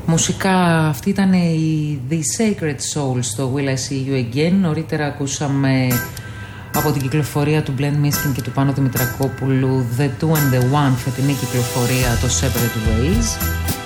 Μουσικά αυτή ήταν η The Sacred Soul στο Will I See You Again. Νωρίτερα ακούσαμε από την κυκλοφορία του Blend Miskin και του Πάνου Δημητρακόπουλου The Two and the One, φετινή κυκλοφορία, το Separate Ways.